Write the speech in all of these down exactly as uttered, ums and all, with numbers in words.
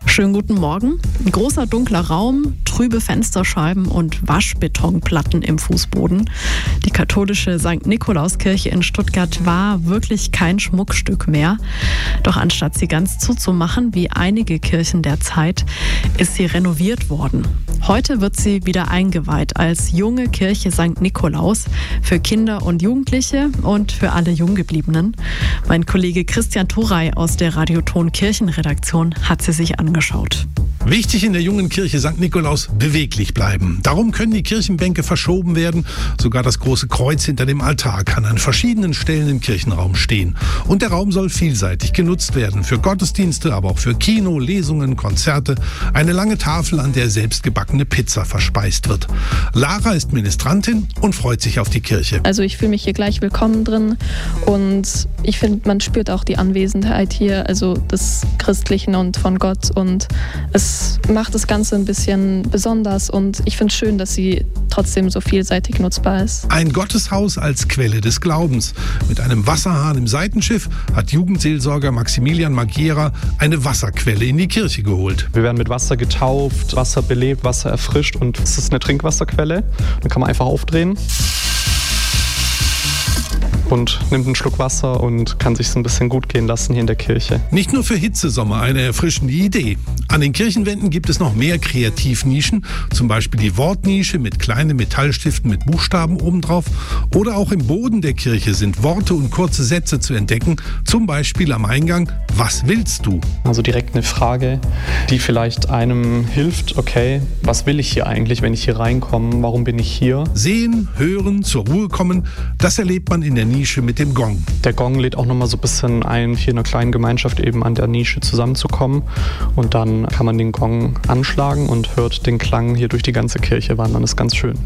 Schönen guten Morgen. Ein großer dunkler Raum, trübe Fensterscheiben und Waschbetonplatten im Fußboden. Die katholische Sankt Nikolauskirche in Stuttgart war wirklich kein Schmuckstück mehr. Doch anstatt sie ganz zuzumachen, wie einige Kirchen der Zeit, ist sie renoviert worden. Heute wird sie wieder eingeweiht als junge Kirche Sankt Nikolaus für Kinder und Jugendliche und für alle Junggebliebenen. Mein Kollege Christian Thorey aus der Radioton Kirchenredaktion hat sie sich angeschaut. Wichtig in der jungen Kirche Sankt Nikolaus: beweglich bleiben. Darum können die Kirchenbänke verschoben werden. Sogar das große Kreuz hinter dem Altar kann an verschiedenen Stellen im Kirchenraum stehen. Und der Raum soll vielseitig genutzt werden. Für Gottesdienste, aber auch für Kino, Lesungen, Konzerte. Eine lange Tafel, an der selbstgebackene Pizza verspeist wird. Lara ist Ministrantin und freut sich auf die Kirche. Also ich fühle mich hier gleich willkommen drin und ich finde, man spürt auch die Anwesenheit hier, also des Christlichen und von Gott, und es macht das Ganze ein bisschen besonders und ich finde es schön, dass sie trotzdem so vielseitig nutzbar ist. Ein Gotteshaus als Quelle des Glaubens. Mit einem Wasserhahn im Seitenschiff hat Jugendseelsorger Maximilian Magiera eine Wasserquelle in die Kirche geholt. Wir werden mit Wasser getauft, Wasser belebt, Wasser erfrischt, und es ist eine Trinkwasserquelle. Dann kann man einfach aufdrehen und nimmt einen Schluck Wasser und kann sich so ein bisschen gut gehen lassen hier in der Kirche. Nicht nur für Hitzesommer eine erfrischende Idee. An den Kirchenwänden gibt es noch mehr Kreativnischen, zum Beispiel die Wortnische mit kleinen Metallstiften mit Buchstaben obendrauf. Oder auch im Boden der Kirche sind Worte und kurze Sätze zu entdecken, zum Beispiel am Eingang: Was willst du? Also direkt eine Frage, die vielleicht einem hilft: Okay, was will ich hier eigentlich, wenn ich hier reinkomme? Warum bin ich hier? Sehen, hören, zur Ruhe kommen, das erlebt man in der Nische mit dem Gong. Der Gong lädt auch nochmal so ein bisschen ein, hier in einer kleinen Gemeinschaft eben an der Nische zusammenzukommen. Und dann kann man den Gong anschlagen und hört den Klang hier durch die ganze Kirche wandern. Das ist ganz schön.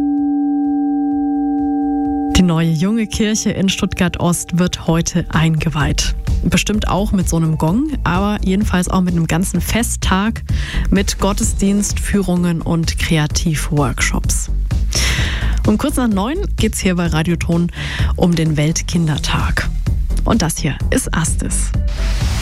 Die neue junge Kirche in Stuttgart-Ost wird heute eingeweiht. Bestimmt auch mit so einem Gong, aber jedenfalls auch mit einem ganzen Festtag mit Gottesdienst, Führungen und Kreativworkshops. Um kurz nach neun geht es hier bei Radioton um den Weltkindertag. Und das hier ist Astis.